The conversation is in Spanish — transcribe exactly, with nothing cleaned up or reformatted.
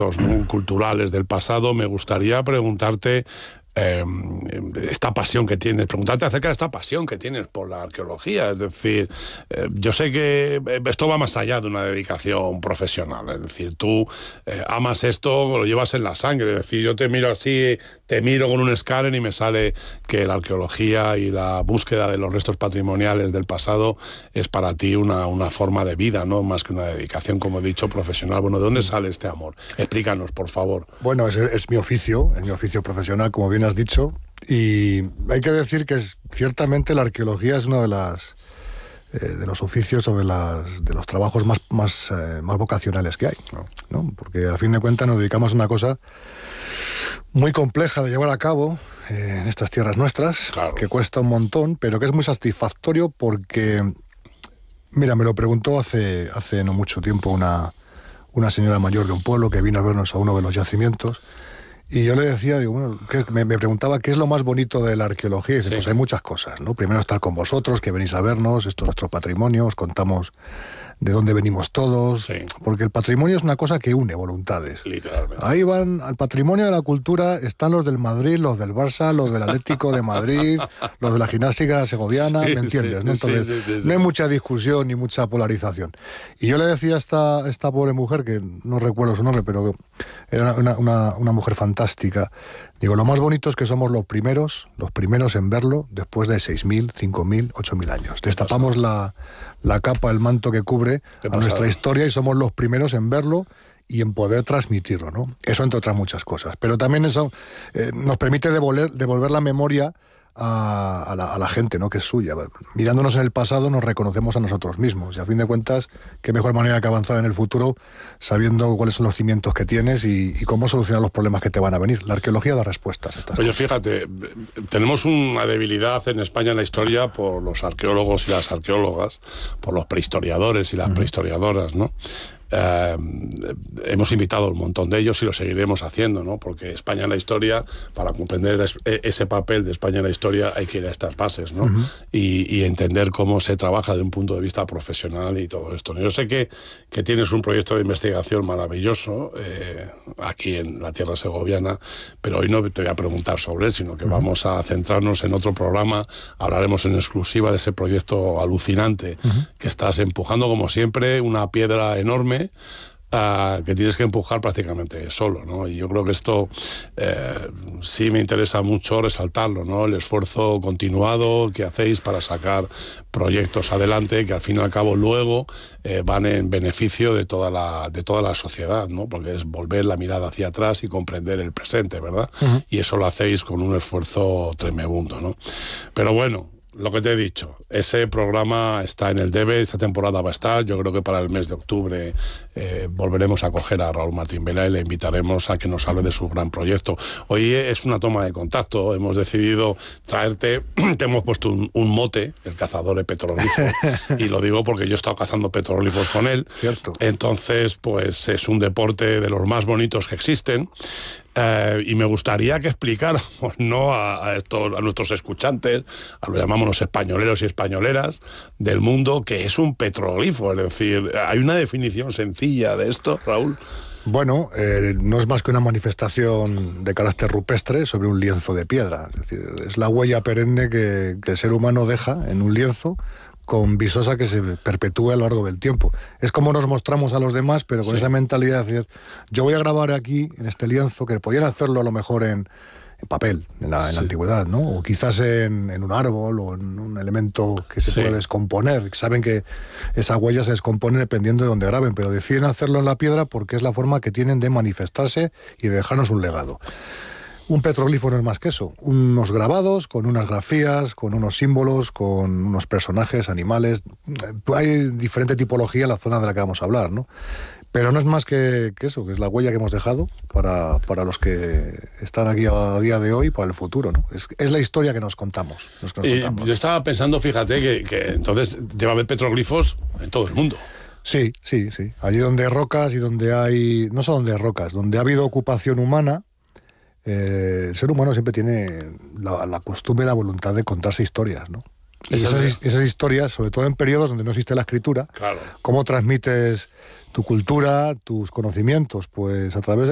culturales del pasado, me gustaría preguntarte eh, esta pasión que tienes, preguntarte acerca de esta pasión que tienes por la arqueología. Es decir, eh, yo sé que esto va más allá de una dedicación profesional. Es decir, tú eh, amas esto, lo llevas en la sangre. Es decir, yo te miro así, te miro con un escáner y me sale que la arqueología y la búsqueda de los restos patrimoniales del pasado es para ti una, una forma de vida, ¿no? Más que una dedicación, como he dicho, profesional. Bueno, ¿de dónde sale este amor? Explícanos, por favor. Bueno, es, es mi oficio, es mi oficio profesional, como bien has dicho, y hay que decir que es, ciertamente la arqueología es uno de las eh, de los oficios o de, las, de los trabajos más, más, eh, más vocacionales que hay, ¿no? Porque a fin de cuentas nos dedicamos a una cosa muy compleja de llevar a cabo eh, en estas tierras nuestras, claro, que cuesta un montón, pero que es muy satisfactorio porque, mira, me lo preguntó hace, hace no mucho tiempo una, una señora mayor de un pueblo que vino a vernos a uno de los yacimientos. Y yo le decía, digo, bueno, ¿qué, me, me preguntaba qué es lo más bonito de la arqueología. Y dice, sí, pues hay muchas cosas, ¿no? Primero estar con vosotros, que venís a vernos, esto es nuestro patrimonio, os contamos de dónde venimos todos, sí, porque el patrimonio es una cosa que une voluntades. Literalmente. Ahí van, al patrimonio de la cultura están los del Madrid, los del Barça, los del Atlético de Madrid, los de la gimnástica segoviana, sí, ¿me entiendes? Sí, ¿no? Entonces, sí, sí, sí, sí. No hay mucha discusión ni mucha polarización. Y yo le decía a esta, esta pobre mujer, que no recuerdo su nombre, pero era una, una, una mujer fantástica, digo, lo más bonito es que somos los primeros, los primeros en verlo después de seis mil, cinco mil, ocho mil años. Destapamos la, la capa, el manto que cubre a nuestra historia y somos los primeros en verlo y en poder transmitirlo, ¿no? Eso entre otras muchas cosas. Pero también eso eh, nos permite devolver, devolver la memoria a, a, la, a la gente, ¿no? Que es suya. Mirándonos en el pasado nos reconocemos a nosotros mismos y a fin de cuentas, qué mejor manera que avanzar en el futuro sabiendo cuáles son los cimientos que tienes y, y cómo solucionar los problemas que te van a venir. La arqueología da respuestas a estas Oye, cosas. Fíjate, tenemos una debilidad en España en la historia por los arqueólogos y las arqueólogas, por los prehistoriadores y las uh-huh. prehistoriadoras, ¿no? Eh, hemos invitado a un montón de ellos y lo seguiremos haciendo, ¿no? Porque España en la historia, para comprender es, ese papel de España en la historia hay que ir a estas bases, ¿no? Uh-huh. y, y entender cómo se trabaja de un punto de vista profesional y todo esto. Yo sé que, que tienes un proyecto de investigación maravilloso eh, aquí en la tierra segoviana, pero hoy no te voy a preguntar sobre él, sino que uh-huh. vamos a centrarnos en otro programa. Hablaremos en exclusiva de ese proyecto alucinante uh-huh. que estás empujando, como siempre, una piedra enorme Uh, que tienes que empujar prácticamente solo, ¿no? Y yo creo que esto eh, sí me interesa mucho resaltarlo, ¿no? El esfuerzo continuado que hacéis para sacar proyectos adelante que al fin y al cabo luego eh, van en beneficio de toda la de toda la sociedad, ¿no? Porque es volver la mirada hacia atrás y comprender el presente, ¿verdad? Uh-huh. Y eso lo hacéis con un esfuerzo tremendo, ¿no? Pero bueno, lo que te he dicho, ese programa está en el debe, esta temporada va a estar, yo creo que para el mes de octubre eh, volveremos a coger a Raúl Martín Vela y le invitaremos a que nos hable de su gran proyecto. Hoy es una toma de contacto, hemos decidido traerte, te hemos puesto un, un mote, el cazador de petroglifos, y lo digo porque yo he estado cazando petroglifos con él. Cierto. Entonces, pues es un deporte de los más bonitos que existen. Eh, y me gustaría que explicáramos, ¿no? a, a, estos, a nuestros escuchantes, a lo llamamos los españoleros y españoleras del mundo, que es un petroglifo. Es decir, ¿hay una definición sencilla de esto, Raúl? Bueno, eh, no es más que una manifestación de carácter rupestre sobre un lienzo de piedra. Es decir, es la huella perenne que, que el ser humano deja en un lienzo con visosa que se perpetúa a lo largo del tiempo. Es como nos mostramos a los demás, pero con sí. esa mentalidad de decir, yo voy a grabar aquí, en este lienzo, que podían hacerlo a lo mejor en, en papel, en la, en sí. la antigüedad, ¿no? O quizás en, en un árbol o en un elemento que se sí. puede descomponer. Saben que esa huella se descompone dependiendo de dónde graben, pero deciden hacerlo en la piedra porque es la forma que tienen de manifestarse y de dejarnos un legado. Un petroglifo no es más que eso, unos grabados con unas grafías, con unos símbolos, con unos personajes, animales. Hay diferente tipología en la zona de la que vamos a hablar, ¿no? Pero no es más que, que eso, que es la huella que hemos dejado para, para los que están aquí a día de hoy y para el futuro, ¿no? Es, es la historia que nos contamos. Los que nos y contamos. Yo estaba pensando, fíjate, que, que entonces debe haber petroglifos en todo el mundo. Sí, sí, sí. Allí donde hay rocas y donde hay... No solo donde hay rocas, donde ha habido ocupación humana, Eh, el ser humano siempre tiene la, la costumbre y la voluntad de contarse historias, ¿no? Y esas, esas historias, sobre todo en periodos donde no existe la escritura, claro. ¿cómo transmites tu cultura, tus conocimientos? Pues a través de